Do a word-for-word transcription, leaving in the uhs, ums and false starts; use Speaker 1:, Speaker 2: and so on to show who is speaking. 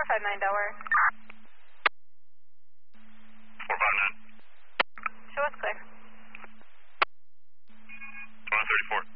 Speaker 1: four five nine Delaware.
Speaker 2: four five nine.
Speaker 1: Show us clear.
Speaker 2: one thirty-four.